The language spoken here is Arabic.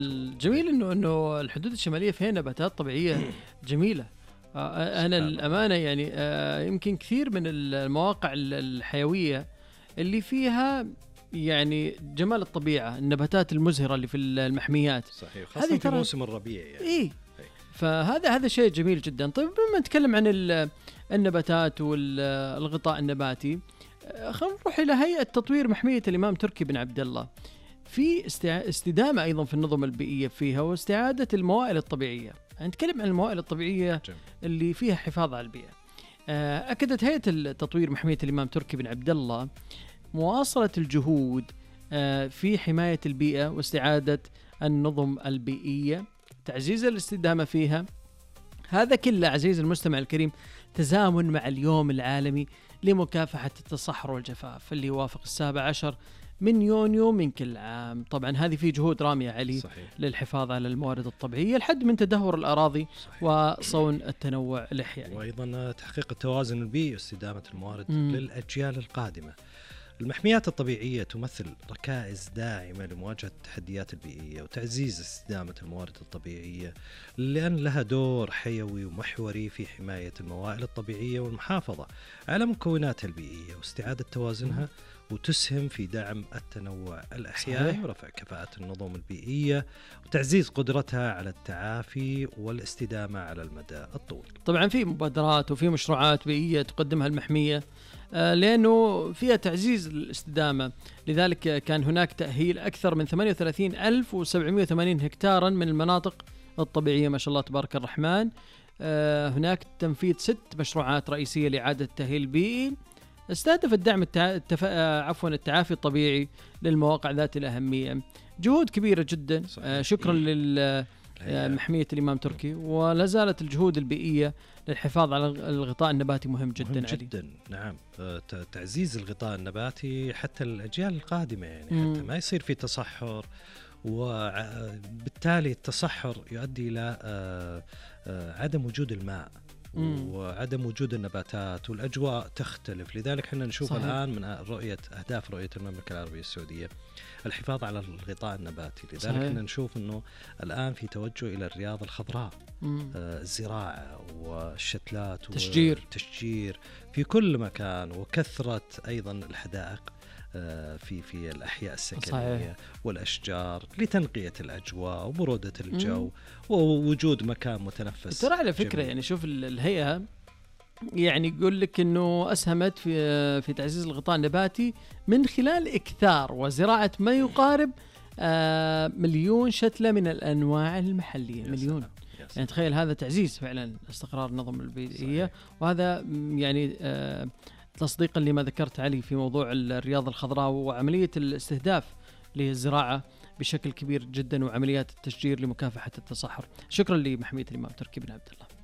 الجميل إنه الحدود الشمالية فيها نباتات طبيعية جميلة. أنا سبحان الله. الأمانة يعني يمكن كثير من المواقع الحيوية اللي فيها يعني جمال الطبيعة، النباتات المزهرة اللي في المحميات. صحيح، هذه خاصة في ترى موسم الربيع يعني. إيه، إيه. فهذا شيء جميل جدا. طيب بما نتكلم عن النباتات والغطاء النباتي، خلينا نروح إلى هيئة تطوير محمية الإمام تركي بن عبد الله. في استدامة أيضا في النظم البيئية فيها واستعادة الموائل الطبيعية. نتكلم عن الموائل الطبيعية جميل. اللي فيها حفاظ على البيئة. أكدت هيئة التطوير محمية الإمام تركي بن عبد الله مواصلة الجهود في حماية البيئة واستعادة النظم البيئية، تعزيز الاستدامة فيها. هذا كله عزيز المستمع الكريم تزامن مع اليوم العالمي لمكافحة التصحر والجفاف اللي يوافق 17 من يونيو من كل عام. طبعا هذه فيه جهود رامية علي صحيح. للحفاظ على الموارد الطبيعية، الحد من تدهور الأراضي صحيح. وصون التنوع الإحيائي. وأيضا تحقيق التوازن البيئي واستدامة الموارد للأجيال القادمة. المحميات الطبيعية تمثل ركائز داعمة لمواجهة التحديات البيئية وتعزيز استدامة الموارد الطبيعية، لأن لها دور حيوي ومحوري في حماية الموارد الطبيعية والمحافظة على مكوناتها البيئية واستعادة توازنها، وتسهم في دعم التنوع الأحيائي صحيح. ورفع كفاءة النظم البيئية وتعزيز قدرتها على التعافي والاستدامة على المدى الطويل. طبعا في مبادرات وفي مشروعات بيئية تقدمها المحمية لأنه فيها تعزيز الاستدامة، لذلك كان هناك تأهيل أكثر من 38,780 هكتارا من المناطق الطبيعية ما شاء الله تبارك الرحمن. هناك تنفيذ 6 مشروعات رئيسية لإعادة التأهيل البيئي استهدفت دعم التعافي الطبيعي للمواقع ذات الأهمية. جهود كبيرة جدا. شكرا لمحمية الإمام تركي، ولا زالت الجهود البيئية للحفاظ على الغطاء النباتي مهم جدا. مهم جدا. نعم، تعزيز الغطاء النباتي حتى الأجيال القادمة، يعني حتى ما يصير في تصحر، وبالتالي التصحر يؤدي إلى عدم وجود الماء وعدم وجود النباتات والأجواء تختلف. لذلك احنا نشوف صحيح. الآن من أهداف رؤية المملكة العربية السعودية الحفاظ على الغطاء النباتي. لذلك احنا نشوف أنه الآن في توجه إلى الرياض الخضراء، الزراعة والشتلات والتشجير في كل مكان، وكثرة أيضا الحدائق في الأحياء السكنية. صحيح. والأشجار لتنقية الأجواء وبرودة الجو ووجود مكان متنفس. ترى على فكرة جميل. يعني شوف الهيئة يعني يقول لك أنه أسهمت في تعزيز الغطاء النباتي من خلال إكثار وزراعة ما يقارب 1,000,000 شتلة من الأنواع المحلية. 1,000,000. يعني تخيل، هذا تعزيز فعلا استقرار النظم البيئية. صحيح. وهذا يعني تصديقا لما ذكرت علي في موضوع الرياض الخضراء وعملية الاستهداف للزراعة بشكل كبير جدا وعمليات التشجير لمكافحة التصحر. شكرا لمحمية الإمام تركي بن عبد الله.